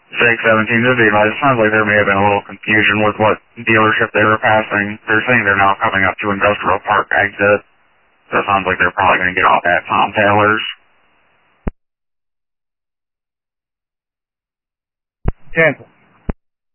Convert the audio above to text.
617, this is Eli. It sounds like there may have been a little confusion with what dealership they were passing. They're saying they're now coming up to Industrial Park exit. So it sounds like they're probably going to get off at Tom Taylor's. Cancel.